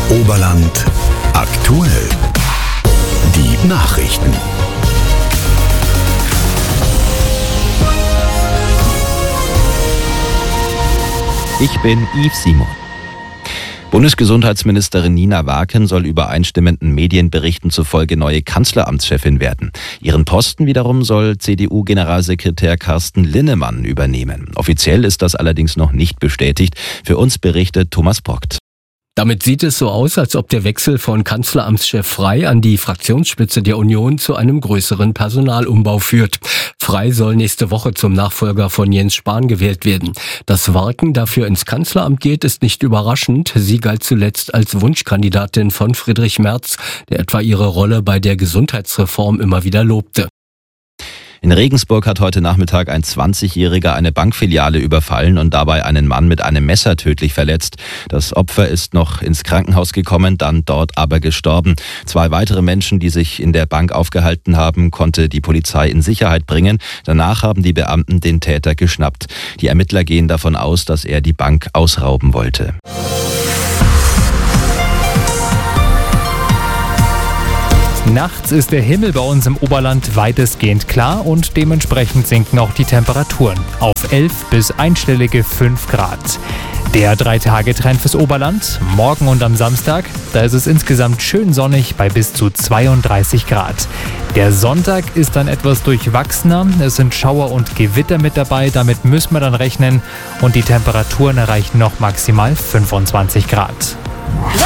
Oberland aktuell. Die Nachrichten. Ich bin Yves Simon. Bundesgesundheitsministerin Nina Waken soll übereinstimmenden Medienberichten zufolge neue Kanzleramtschefin werden. Ihren Posten wiederum soll CDU-Generalsekretär Carsten Linnemann übernehmen. Offiziell ist das allerdings noch nicht bestätigt. Für uns berichtet Thomas Brockt. Damit sieht es so aus, als ob der Wechsel von Kanzleramtschef Frey an die Fraktionsspitze der Union zu einem größeren Personalumbau führt. Frey soll nächste Woche zum Nachfolger von Jens Spahn gewählt werden. Dass Waken dafür ins Kanzleramt geht, ist nicht überraschend. Sie galt zuletzt als Wunschkandidatin von Friedrich Merz, der etwa ihre Rolle bei der Gesundheitsreform immer wieder lobte. In Regensburg hat heute Nachmittag ein 20-Jähriger eine Bankfiliale überfallen und dabei einen Mann mit einem Messer tödlich verletzt. Das Opfer ist noch ins Krankenhaus gekommen, dann dort aber gestorben. 2 weitere Menschen, die sich in der Bank aufgehalten haben, konnte die Polizei in Sicherheit bringen. Danach haben die Beamten den Täter geschnappt. Die Ermittler gehen davon aus, dass er die Bank ausrauben wollte. Nachts ist der Himmel bei uns im Oberland weitestgehend klar und dementsprechend sinken auch die Temperaturen auf 11 bis einstellige 5 Grad. Der 3-Tage-Trend fürs Oberland, morgen und am Samstag, da ist es insgesamt schön sonnig bei bis zu 32 Grad. Der Sonntag ist dann etwas durchwachsener, es sind Schauer und Gewitter mit dabei, damit müssen wir dann rechnen und die Temperaturen erreichen noch maximal 25 Grad.